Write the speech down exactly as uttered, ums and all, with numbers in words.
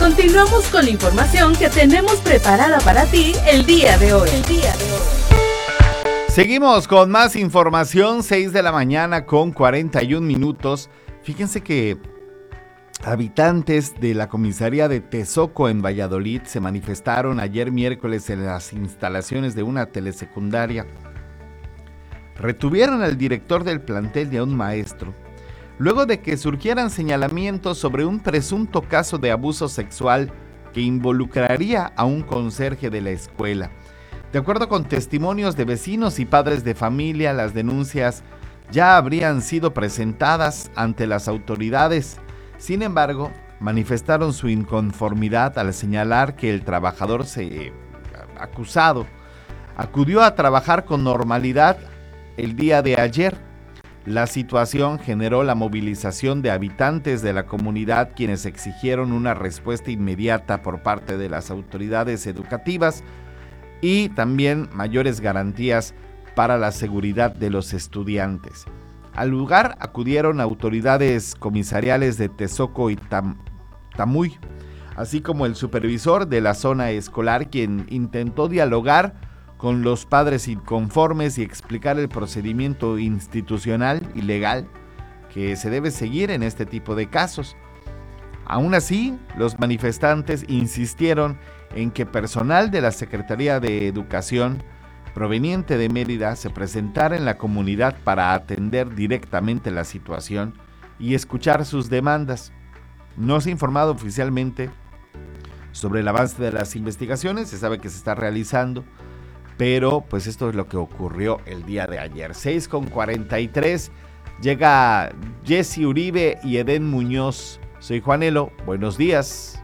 Continuamos con la información que tenemos preparada para ti el día de hoy. El día de hoy. Seguimos con más información, seis de la mañana con cuarenta y un minutos. Fíjense que habitantes de la comisaría de Tezoco en Valladolid se manifestaron ayer miércoles en las instalaciones de una telesecundaria. Retuvieron al director del plantel y a un maestro, luego de que surgieran señalamientos sobre un presunto caso de abuso sexual que involucraría a un conserje de la escuela. De acuerdo con testimonios de vecinos y padres de familia, las denuncias ya habrían sido presentadas ante las autoridades. Sin embargo, manifestaron su inconformidad al señalar que el trabajador se, acusado acudió a trabajar con normalidad el día de ayer. La situación generó la movilización de habitantes de la comunidad, quienes exigieron una respuesta inmediata por parte de las autoridades educativas y también mayores garantías para la seguridad de los estudiantes. Al lugar acudieron autoridades comisariales de Tezoco y Tam, Tamuy, así como el supervisor de la zona escolar, quien intentó dialogar con los padres inconformes y explicar el procedimiento institucional y legal que se debe seguir en este tipo de casos. Aún así, los manifestantes insistieron en que personal de la Secretaría de Educación proveniente de Mérida se presentara en la comunidad para atender directamente la situación y escuchar sus demandas. No se ha informado oficialmente sobre el avance de las investigaciones, se sabe que se está realizando, pero pues esto es lo que ocurrió el día de ayer. seis con cuarenta y tres, llega Jesse Uribe y Edén Muñoz. Soy Juanelo, buenos días.